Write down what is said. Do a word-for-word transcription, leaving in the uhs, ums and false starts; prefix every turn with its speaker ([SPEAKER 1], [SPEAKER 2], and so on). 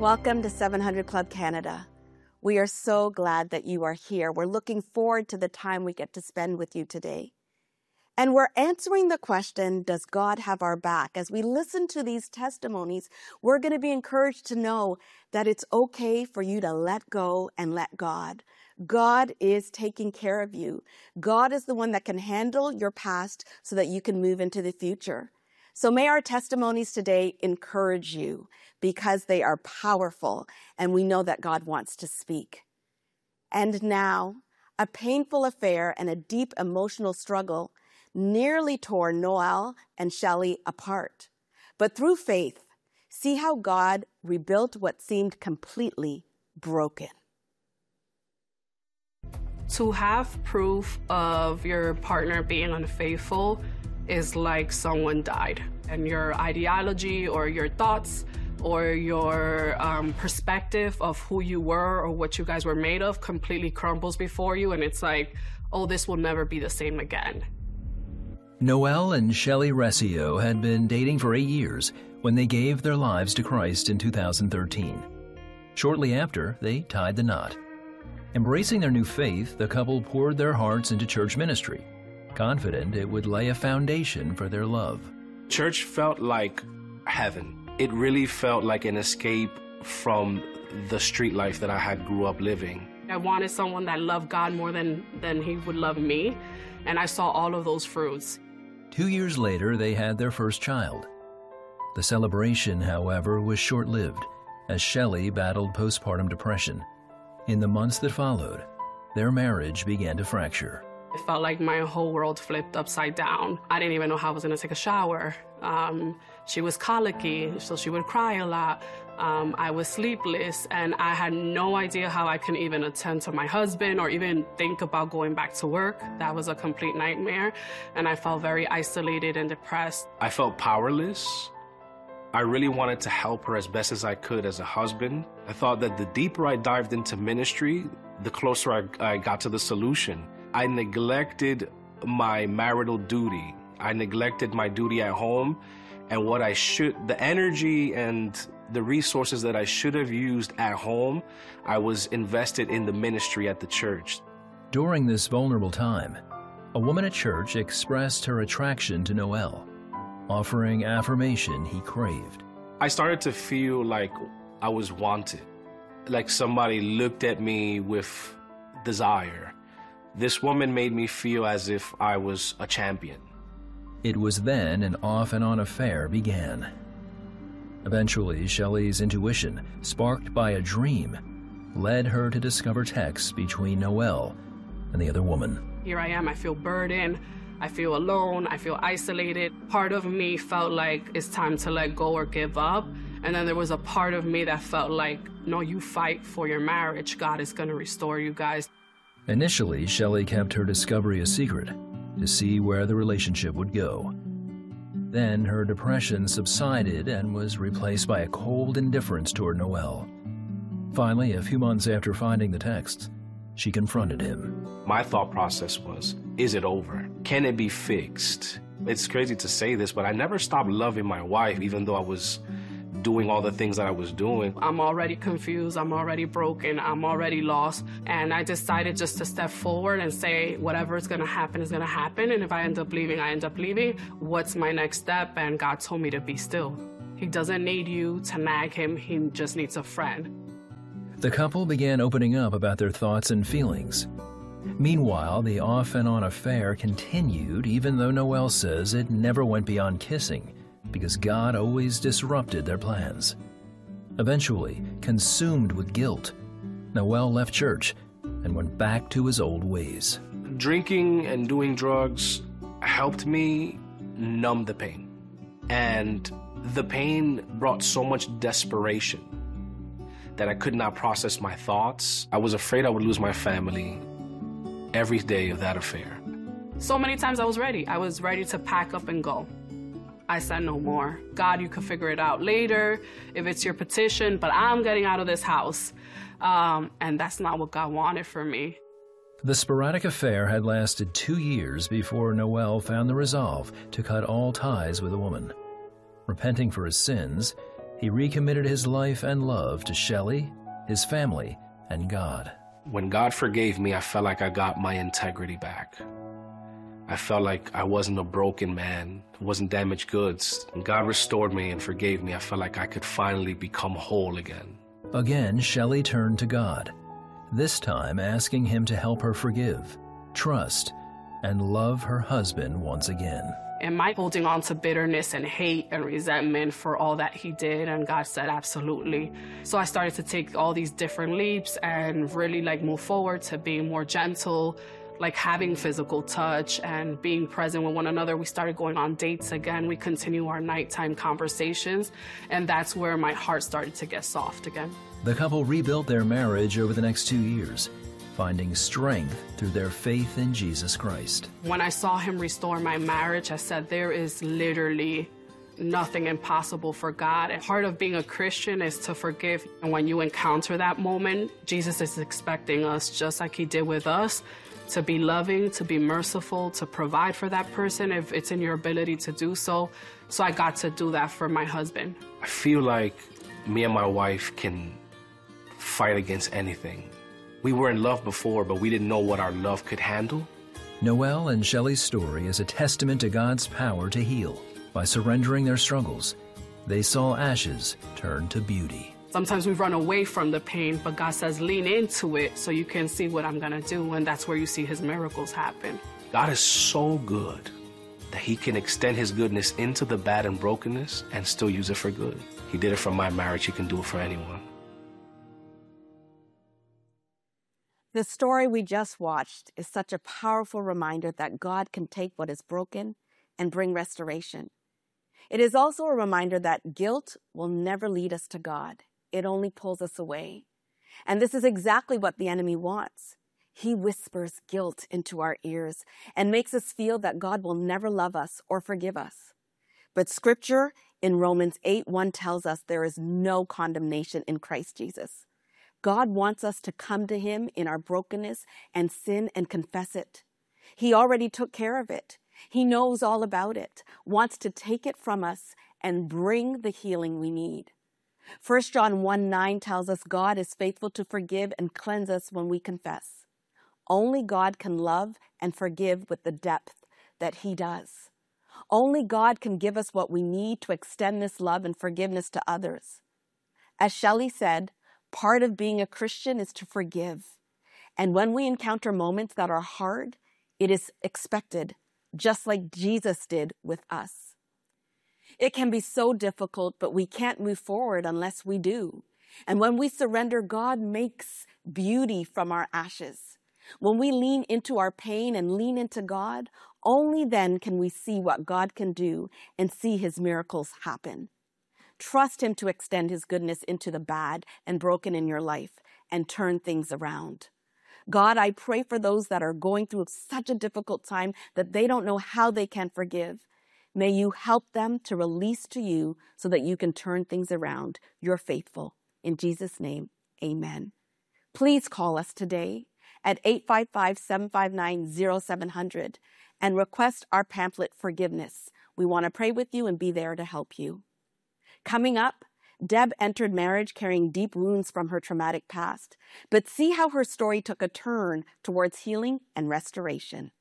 [SPEAKER 1] Welcome to seven hundred Club Canada. We are so glad that you are here. We're looking forward to the time we get to spend with you today. And we're answering the question, does God have our back? As we listen to these testimonies, we're going to be encouraged to know that it's okay for you to let go and let God. God is taking care of you. God is the one that can handle your past so that you can move into the future. So may our testimonies today encourage you because they are powerful and we know that God wants to speak. And now, a painful affair and a deep emotional struggle nearly tore Noel and Shelley apart. But through faith, see how God rebuilt what seemed completely broken.
[SPEAKER 2] To have proof of your partner being unfaithful is like someone died, and your ideology or your thoughts or your um, perspective of who you were or what you guys were made of completely crumbles before you, and it's like, oh, this will never be the same again.
[SPEAKER 3] Noel and Shelley Rescio had been dating for eight years when they gave their lives to Christ in two thousand thirteen. Shortly after, they tied the knot. Embracing their new faith, the couple poured their hearts into church ministry, confident it would lay a foundation for their love.
[SPEAKER 4] Church felt like heaven. It really felt like an escape from the street life that I had grew up living.
[SPEAKER 2] I wanted someone that loved God more than, than he would love me, and I saw all of those fruits.
[SPEAKER 3] Two years later, they had their first child. The celebration, however, was short-lived, as Shelley battled postpartum depression. In the months that followed, their marriage began to fracture.
[SPEAKER 2] It felt like my whole world flipped upside down. I didn't even know how I was going to take a shower. Um, she was colicky, so she would cry a lot. Um, I was sleepless, and I had no idea how I could even attend to my husband or even think about going back to work. That was a complete nightmare, and I felt very isolated and depressed.
[SPEAKER 4] I felt powerless. I really wanted to help her as best as I could as a husband. I thought that the deeper I dived into ministry, the closer I, I got to the solution. I neglected my marital duty. I neglected my duty at home, and what I should, the energy and the resources that I should have used at home, I was invested in the ministry at the church.
[SPEAKER 3] During this vulnerable time, a woman at church expressed her attraction to Noel, offering affirmation he craved.
[SPEAKER 4] I started to feel like I was wanted, like somebody looked at me with desire. This woman made me feel as if I was a champion.
[SPEAKER 3] It was then an off-and-on affair began. Eventually, Shelley's intuition, sparked by a dream, led her to discover texts between Noel and the other woman.
[SPEAKER 2] Here I am, I feel burdened, I feel alone, I feel isolated. Part of me felt like it's time to let go or give up. And then there was a part of me that felt like, no, you fight for your marriage. God is going to restore you guys.
[SPEAKER 3] Initially, Shelley kept her discovery a secret to see where the relationship would go. Then her depression subsided and was replaced by a cold indifference toward Noel. Finally, a few months after finding the texts, she confronted him.
[SPEAKER 4] My thought process was, is it over? Can it be fixed? It's crazy to say this, but I never stopped loving my wife, even though I was doing all the things that I was doing.
[SPEAKER 2] I'm already confused, I'm already broken, I'm already lost, and I decided just to step forward and say, whatever is gonna happen is gonna happen, and if I end up leaving, I end up leaving. What's my next step? And God told me to be still. He doesn't need you to nag him, he just needs a friend.
[SPEAKER 3] The couple began opening up about their thoughts and feelings. Meanwhile, the off-and-on affair continued, even though Noel says it never went beyond kissing, because God always disrupted their plans. Eventually, consumed with guilt, Noel left church and went back to his old ways.
[SPEAKER 4] Drinking and doing drugs helped me numb the pain. And the pain brought so much desperation that I could not process my thoughts. I was afraid I would lose my family every day of that affair.
[SPEAKER 2] So many times I was ready. I was ready to pack up and go. I said no more. God, you can figure it out later if it's your petition, but I'm getting out of this house. Um, and that's not what God wanted for me.
[SPEAKER 3] The sporadic affair had lasted two years before Noel found the resolve to cut all ties with the woman. Repenting for his sins, he recommitted his life and love to Shelley, his family, and God.
[SPEAKER 4] When God forgave me, I felt like I got my integrity back. I felt like I wasn't a broken man, wasn't damaged goods. When God restored me and forgave me, I felt like I could finally become whole again.
[SPEAKER 3] Again, Shelley turned to God, this time asking him to help her forgive, trust, and love her husband once again.
[SPEAKER 2] Am I holding on to bitterness and hate and resentment for all that he did? And God said, absolutely. So I started to take all these different leaps and really like move forward to being more gentle, like having physical touch and being present with one another. We started going on dates again. We continue our nighttime conversations. And that's where my heart started to get soft again.
[SPEAKER 3] The couple rebuilt their marriage over the next two years, finding strength through their faith in Jesus Christ.
[SPEAKER 2] When I saw him restore my marriage, I said, there is literally nothing impossible for God. And part of being a Christian is to forgive. And when you encounter that moment, Jesus is expecting us, just like he did with us, to be loving, to be merciful, to provide for that person if it's in your ability to do so. So I got to do that for my husband.
[SPEAKER 4] I feel like me and my wife can fight against anything. We were in love before, but we didn't know what our love could handle.
[SPEAKER 3] Noelle and Shelley's story is a testament to God's power to heal. By surrendering their struggles, they saw ashes turn to beauty.
[SPEAKER 2] Sometimes we run away from the pain, but God says, lean into it so you can see what I'm going to do. And that's where you see his miracles happen.
[SPEAKER 4] God is so good that he can extend his goodness into the bad and brokenness and still use it for good. He did it for my marriage. He can do it for anyone.
[SPEAKER 1] The story we just watched is such a powerful reminder that God can take what is broken and bring restoration. It is also a reminder that guilt will never lead us to God. It only pulls us away. And this is exactly what the enemy wants. He whispers guilt into our ears and makes us feel that God will never love us or forgive us. But scripture in Romans eight one tells us there is no condemnation in Christ Jesus. God wants us to come to him in our brokenness and sin and confess it. He already took care of it. He knows all about it, wants to take it from us and bring the healing we need. First John one nine tells us God is faithful to forgive and cleanse us when we confess. Only God can love and forgive with the depth that he does. Only God can give us what we need to extend this love and forgiveness to others. As Shelley said, part of being a Christian is to forgive. And when we encounter moments that are hard, it is expected, just like Jesus did with us. It can be so difficult, but we can't move forward unless we do. And when we surrender, God makes beauty from our ashes. When we lean into our pain and lean into God, only then can we see what God can do and see his miracles happen. Trust him to extend his goodness into the bad and broken in your life and turn things around. God, I pray for those that are going through such a difficult time that they don't know how they can forgive. May you help them to release to you so that you can turn things around. You're faithful. In Jesus' name, amen. Please call us today at eight five five, seven five nine, zero seven zero zero and request our pamphlet, Forgiveness. We want to pray with you and be there to help you. Coming up, Deb entered marriage carrying deep wounds from her traumatic past, but see how her story took a turn towards healing and restoration.